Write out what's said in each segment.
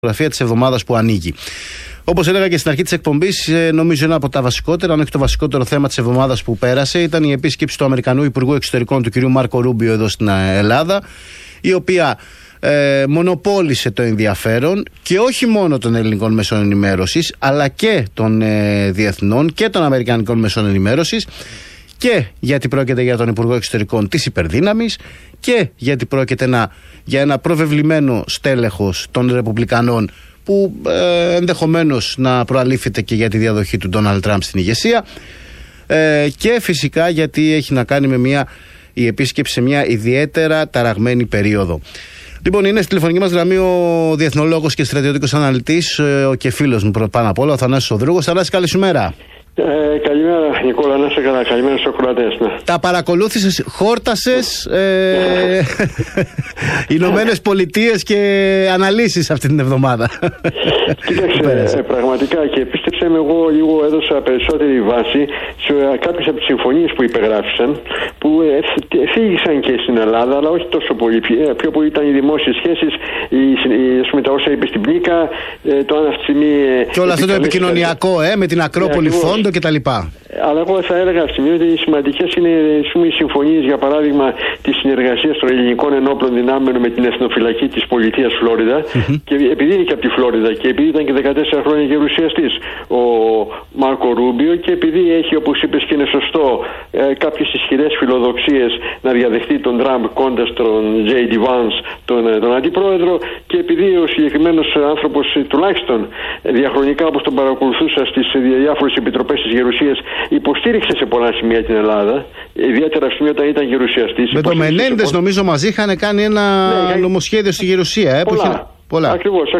φωτογραφία της εβδομάδας που ανοίγει. Όπως έλεγα και στην αρχή της εκπομπής, νομίζω ένα από τα βασικότερα, αν όχι το βασικότερο θέμα της εβδομάδας που πέρασε, ήταν η επίσκεψη του Αμερικανού Υπουργού Εξωτερικών, του κ. Μάρκο Ρούμπιο, εδώ στην Ελλάδα, η οποία μονοπόλησε το ενδιαφέρον και όχι μόνο των ελληνικών μέσων ενημέρωσης, αλλά και των διεθνών και των αμερικανικών μέσων ενημέρωσης, και γιατί πρόκειται για τον Υπουργό Εξωτερικών της υπερδύναμης και γιατί πρόκειται για ένα προβεβλημένο στέλεχος των Ρεπουμπλικανών που ενδεχομένως να προαλήφεται και για τη διαδοχή του Ντόναλντ Τραμπ στην ηγεσία, και φυσικά γιατί έχει να κάνει με η επίσκεψη σε μια ιδιαίτερα ταραγμένη περίοδο. Λοιπόν, είναι στη τηλεφωνική μας γραμμή ο διεθνολόγος και στρατιωτικός αναλυτής και φίλος μου πάνω απ' όλα, ο Θανάσης Οδρούγος. Θανάση, καλή σου μέρα. Καλημέρα Νικόλα, να είσαι καλά. Καλημέρα στους ακροατές. Ναι. Τα παρακολούθησες, χόρτασες Ηνωμένες Πολιτείες και αναλύσεις αυτή την εβδομάδα. Κοίταξε, πραγματικά, και πίστεψέ με, εγώ λίγο έδωσα περισσότερη βάση σε κάποιες από τις συμφωνίες που υπεγράφησαν, που θίγησαν και στην Ελλάδα, αλλά όχι τόσο πολύ. Πιο πολύ ήταν οι δημόσιες σχέσεις, τα όσα είπε στην Πλίκα, το αν αυτή τη στιγμή. Και όλο αυτό το επικοινωνιακό, με την Ακρόπολη, Φόντο κτλ. Αλλά εγώ θα έλεγα αυτή τη στιγμή ότι οι σημαντικές είναι οι συμφωνίες, για παράδειγμα, της συνεργασίας των ελληνικών ενόπλων δυνάμεων με την εθνοφυλακή της πολιτείας Φλόριδα. Και επειδή είναι και από τη Φλόριδα και επειδή ήταν και 14 χρόνια γερουσιαστής ο Μάρκο Ρούμπιο, και επειδή έχει, όπως είπες και είναι σωστό, κάποιες ισχυρές φιλοδοξίες να διαδεχτεί τον Τραμπ κόντας τον J.D. Vance, τον αντιπρόεδρο, και επειδή ο συγκεκριμένος άνθρωπος, τουλάχιστον διαχρονικά όπως τον παρακολουθούσα στις διάφορες επιτροπές της Γερουσίας, υποστήριξε σε πολλά σημεία την Ελλάδα, ιδιαίτερα σημεία όταν ήταν γερουσιαστής. Με το Μενέντες νομίζω μαζί είχαν κάνει ένα νομοσχέδιο στη Γερουσία. Πολλά. Ακριβώς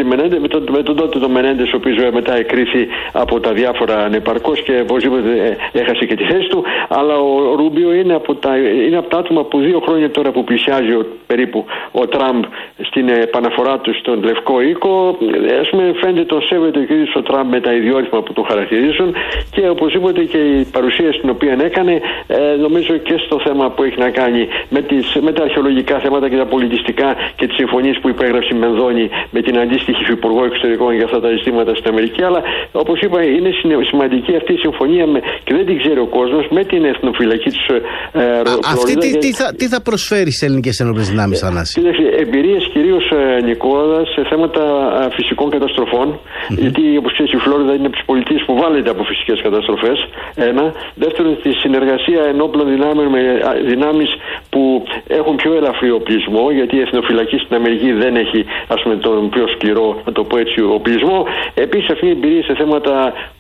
με τον τότε τον Μενέντες, ο οποίος μετά εκκρίθη από τα διάφορα ανεπαρκώς και οπωσδήποτε έχασε και τη θέση του. Αλλά ο Ρούμπιο είναι από τα άτομα που 2 χρόνια τώρα που πλησιάζει περίπου ο Τραμπ στην επαναφορά του στον Λευκό Οίκο, ας πούμε, φαίνεται τον σέβεται ο κ. Τραμπ με τα ιδιόρυθμα που τον χαρακτηρίζουν, και οπωσδήποτε και η παρουσία στην οποία έκανε, νομίζω και στο θέμα που έχει να κάνει με τα αρχαιολογικά θέματα και τα πολιτιστικά και τις συμφωνίες που υπέγραψε με την αντίστοιχη Υπουργό Εξωτερικών για αυτά τα ζητήματα στην Αμερική. Αλλά όπως είπα, είναι σημαντική αυτή η συμφωνία και δεν την ξέρει ο κόσμος, με την εθνοφυλακή της Αυτή τι θα προσφέρει στις ελληνικές ενόπλες δυνάμεις, Θανάση? Εμπειρίες κυρίως, Νικόλα, σε θέματα φυσικών καταστροφών, γιατί όπως ξέρεις η Φλόριδα είναι από τις πολιτείες που βάλλεται από φυσικές καταστροφές. Ένα. Δεύτερον, τη συνεργασία ενόπλων δυνάμεων με δυνάμεις που έχουν πιο ελαφρύ οπλισμό, γιατί η εθνοφυλακή στην Αμερική δεν έχει, ας πούμε, τον πιο σκληρό, να το πω έτσι, οπλισμό. Επίσης, αυτή η εμπειρία σε θέματα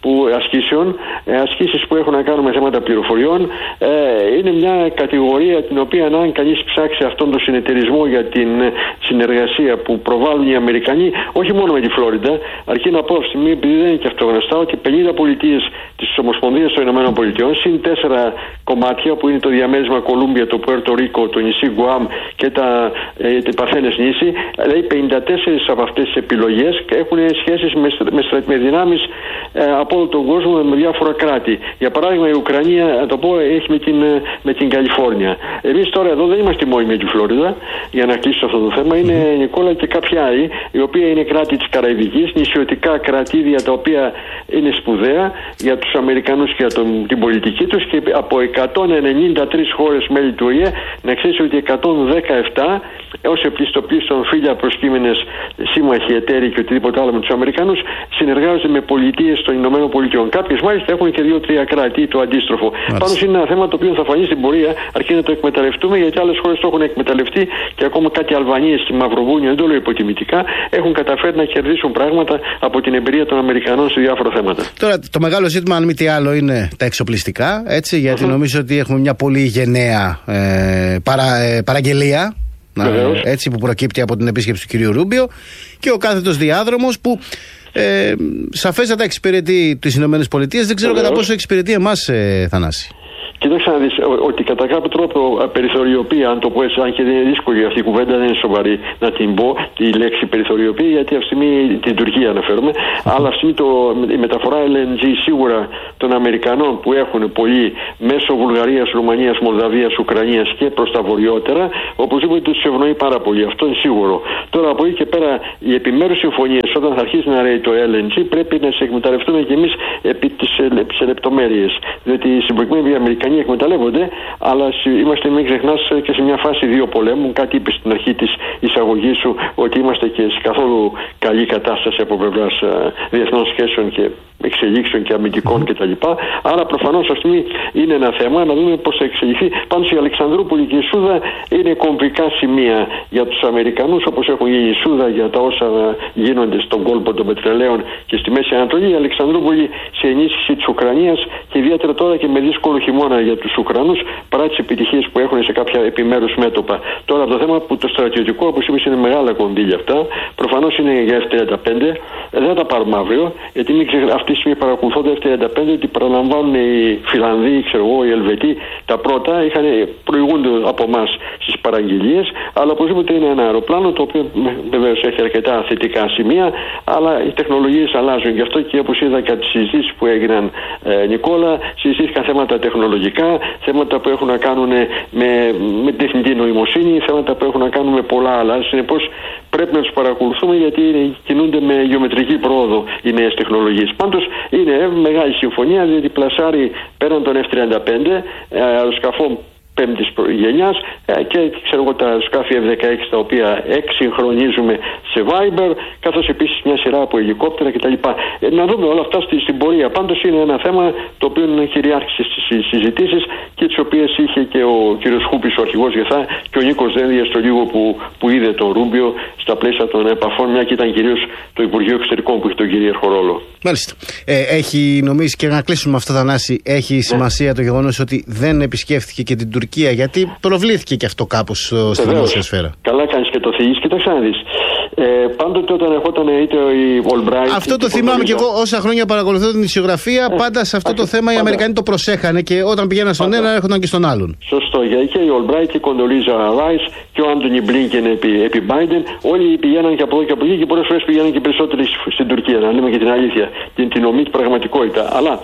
ασκήσεις που έχουν να κάνουν με θέματα πληροφοριών, είναι μια κατηγορία την οποία, αν κανείς ψάξει αυτόν τον συνεταιρισμό για την συνεργασία που προβάλλουν οι Αμερικανοί, όχι μόνο με τη Φλόριντα, αρκεί να πω αυτή τη στιγμή, επειδή δεν είναι και αυτό γνωστά, ότι 50 πολιτείες της Ομοσπονδίας των Ηνωμένων Πολιτειών, συν 4 κομμάτια που είναι το διαμέρισμα Κολούμπια, το Πουέρτο Ρίκο, το νησί Γκουάμ και τα Παρθένες νήσι, δηλαδή 54 από αυτές τις επιλογές έχουν σχέσεις με δυνάμεις από όλο τον κόσμο, με διάφορα κράτη. Για παράδειγμα, η Ουκρανία, να το πω, έχει με την Καλιφόρνια. Εμείς τώρα εδώ δεν είμαστε μόνοι με τη Φλόριδα, για να κλείσω αυτό το θέμα. Είναι, Νικόλα, και κάποια άλλη, η οποία είναι κράτη της Καραϊβικής, νησιωτικά κρατήδια, τα οποία είναι σπουδαία για τους Αμερικανούς και για την πολιτική τους, και από 193 χώρες μέλη του ΟΗΕ, να ξέρεις ότι 117 έως επλήστον φίλια προσκύμενες σύμμαχοι, εταίροι και οτιδήποτε άλλο με τους Αμερικανούς, συνεργάζονται με πολιτείες των Ηνωμένων Πολιτειών. Κάποιες μάλιστα έχουν και 2-3 κράτη ή το αντίστροφο. Πάντως είναι ένα θέμα το οποίο θα φανεί στην πορεία, αρκεί να το εκμεταλλευτούμε, γιατί άλλες χώρες το έχουν εκμεταλλευτεί, και ακόμα κάτι Αλβανίες και Μαυροβούνιο, δεν το λέω υποτιμητικά, έχουν καταφέρει να κερδίσουν πράγματα από την εμπειρία των Αμερικανών σε διάφορα θέματα. Τώρα, το μεγάλο ζήτημα, αν μη τι άλλο, είναι τα εξοπλιστικά, έτσι, γιατί νομίζω ότι έχουμε μια πολύ γενναία παραγγελία. Έτσι, που προκύπτει από την επίσκεψη του κ. Ρούμπιο, και ο κάθετος διάδρομος που σαφέστατα εξυπηρετεί τις Ηνωμένες Πολιτείες. Δεν ξέρω κατά πόσο εξυπηρετεί εμάς, Θανάση. Κοιτάξτε να δεις ότι κατά κάποιο τρόπο περιθωριοποιεί, αν το πω έτσι, αν και δεν είναι δύσκολη αυτή η κουβέντα, δεν είναι σοβαρή να την πω, τη λέξη περιθωριοποιεί, γιατί αυτή τη στιγμή την Τουρκία αναφέρομαι, αλλά αυτή τη στιγμή η μεταφορά LNG σίγουρα των Αμερικανών που έχουν πολλοί μέσω Βουλγαρίας, Ρουμανίας, Μολδαβίας, Ουκρανίας και προς τα βορειότερα, οπωσδήποτε τους ευνοεί πάρα πολύ. Αυτό είναι σίγουρο. Τώρα από εκεί και πέρα οι επιμέρους συμφωνίες, όταν θα αρχίσει να ρέει το LNG, πρέπει να σε εκμεταλλευτούμε κι εμείς επί τις λεπτομέρειες. Διότι στην προκειμένη οι Αμερικανοί εκμεταλλεύονται, αλλά είμαστε, μην ξεχνάς, και σε μια φάση δύο πολέμων. Κάτι είπε στην αρχή της εισαγωγής σου, ότι είμαστε και σε καθόλου καλή κατάσταση από πλευράς διεθνών σχέσεων και εξελίξεων και αμυντικών κτλ. Άρα προφανώς αυτή είναι ένα θέμα να δούμε πώς θα εξελιχθεί. Πάντως η Αλεξανδρούπολη και η Σούδα είναι κομβικά σημεία για τους Αμερικανούς, όπως έχουν γίνει η Σούδα για τα όσα γίνονται στον κόλπο των πετρελαίων και στη Μέση Ανατολή. Η Αλεξανδρούπολη σε ενίσχυση της Ουκρανίας και ιδιαίτερα τώρα και με δύσκολο χειμώνα για τους Ουκρανούς, παρά τις επιτυχίες που έχουν σε κάποια επιμέρους μέτωπα. Τώρα το θέμα που το στρατιωτικό, όπως είπες, είναι μεγάλα κονδύλια αυτά. Προφανώς είναι για F-35. Δεν τα πάρουμε αύριο, γιατί αυτή τη στιγμή παρακολουθώ το F-35 ότι παραλαμβάνουν οι Φιλανδοί, οι Ελβετοί τα πρώτα, προηγούνται από εμάς στις παραγγελίες, αλλά οπωσδήποτε είναι ένα αεροπλάνο το οποίο βεβαίως έχει αρκετά θετικά σημεία, αλλά οι τεχνολογίες αλλάζουν. Γι' αυτό και όπως είδα και από τις συζητήσεις που έγιναν, Νικόλα, συζητήθηκαν θέματα τεχνολογικά, θέματα που έχουν να κάνουν με τεχνητή νοημοσύνη, θέματα που έχουν να κάνουν με πολλά άλλα. Συνεπώς πρέπει να τους παρακολουθούμε, γιατί κινούνται με γεωμετρική πρόοδο οι νέες τεχνολογίες. Πάντως είναι μεγάλη συμφωνία, διότι πλασάρει πέραν των F-35 αεροσκαφών πέμπτης γενιάς και τα σκάφη F-16 τα οποία εξυγχρονίζουμε σε Viber, καθώς επίσης μια σειρά από ελικόπτερα κτλ. Να δούμε όλα αυτά στην πορεία. Πάντως είναι ένα θέμα το οποίο κυριάρχησε στις συζητήσεις και τις οποίες είχε και ο κ. Χούπης, ο αρχηγός ΓΕΘΑ, και ο Νίκος Δένδιας το λίγο που είδε τον Ρούμπιο στα πλαίσια των επαφών, μια και ήταν κυρίως το Υπουργείο Εξωτερικών που έχει τον κυρίαρχο ρόλο. Μάλιστα. Έχει νομίσει, και να κλείσουμε αυτό, Θανάση, έχει σημασία το γεγονός ότι δεν επισκέφθηκε και την Τουρκία, γιατί προβλήθηκε και αυτό κάπως στη δημόσια σφαίρα. Καλά κάνεις και το θυγείς. Κοίταξε να δεις. Πάντοτε όταν ερχόταν είτε η Ολμπράιτ. Αυτό το θυμάμαι και εγώ όσα χρόνια παρακολουθώ την ισιογραφία. Πάντα σε αυτό το θέμα οι Αμερικανοί το προσέχανε και όταν πηγαίναν στον ένα έρχονταν και στον άλλον. Σωστό. Και η Ολμπράιτ και η Κοντολίζα Ράις και ο Άντονι Μπλίνκεν επί Μπάιντεν. Όλοι πηγαίναν και από εδώ και από εκεί και πολλές φορές πηγαίναν και περισσότεροι στην Τουρκία. Να λέμε και την αλήθεια. Την ομή πραγματικότητα. Αλλά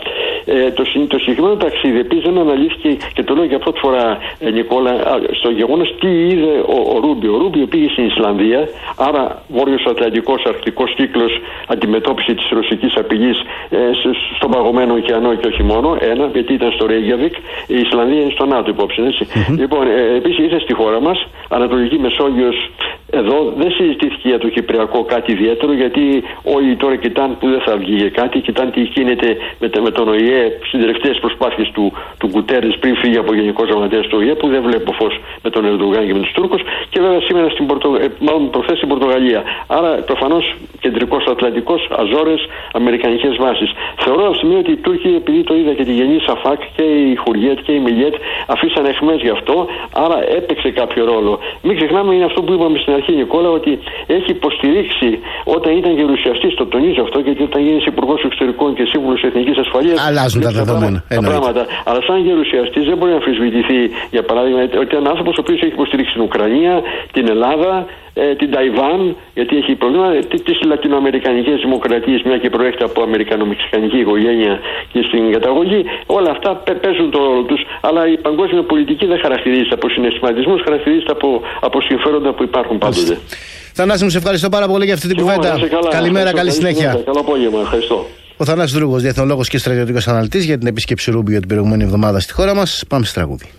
το συγκεκριμένο ταξίδι επίσης δεν αναλύθηκε, και το λέω για πρώτη φορά, Νικόλα, στο γεγονός τι είδε ο Ρούμπιο. Ο Ρούμπιο πήγε στην Ισλανδία, άρα Βόρειος Ατλαντικός Αρκτικός κύκλος, αντιμετώπιση της ρωσικής απειλής στον παγωμένο ωκεανό και όχι μόνο. Ένα, γιατί ήταν στο Ρέγιαβικ, η Ισλανδία είναι στο ΝΑΤΟ υπόψη, έτσι. Λοιπόν, επίσης ήρθε στη χώρα μας, Ανατολική Μεσόγειος. Εδώ δεν συζητήθηκε για το Κυπριακό κάτι ιδιαίτερο, γιατί όλοι τώρα κοιτάνε που δεν θα βγει κάτι, κοιτάνε τι γίνεται με τον ΟΗΕ στις τελευταίες προσπάθειες του Γκουτέρες πριν φύγει από Γενικός Γραμματέας του ΟΗΕ, που δεν βλέπω φως με τον Ερντογάν και με τους Τούρκους, και βέβαια σήμερα προχθές στην Πορτογαλία. Άρα προφανώς κεντρικός Ατλαντικός, Αζόρες, αμερικανικές βάσεις. Θεωρώ αυτή τη στιγμή ότι οι Τούρκοι, επειδή το είδα και τη Γενή Σαφάκ και η Χουριέτ και η Μιλιέτ, αφήσαν αιχμές γι' αυτό, άρα έπαιξε κάποιο ρόλο. Μην ξεχνάμε, είναι αυτό που είπαμε στην αρχή, Νικόλα, ότι έχει υποστηρίξει όταν ήταν γερουσιαστής, το τονίζω αυτό, γιατί όταν γίνεις υπουργός εξωτερικών και σύμβουλος εθνικής ασφαλείας. Αλλάζουν τα δεδομένα. Πράγματα. Αλλά σαν γερουσιαστής δεν μπορεί να αμφισβητηθεί, για παράδειγμα, ότι ένα άνθρωπος ο οποίος έχει υποστηρίξει την Ουκρανία, την Ελλάδα, την Ταϊβάν, γιατί έχει πρόβλημα, τις λατινοαμερικανικές δημοκρατίες, μια και προέρχεται από αμερικανομεξικανική οικογένεια και στην καταγωγή. Όλα αυτά παίζουν το ρόλο τους, αλλά η παγκόσμια πολιτική δεν χαρακτηρίζεται από συναισθηματισμούς, χαρακτηρίζεται από συμφέροντα που υπάρχουν πάντοτε. Θανάση, μου σε ευχαριστώ πάρα πολύ για αυτή την κουβέντα. Καλημέρα, καλή συνέχεια. Καλό απόγευμα, ευχαριστώ. Ο Θανάσης Δρούγκος, διεθνολόγος και στρατιωτικός αναλυτής, για την επίσκεψη Ρούμπιο την προηγούμενη εβδομάδα στη χώρα μας. Πάμε στη τραγούδι.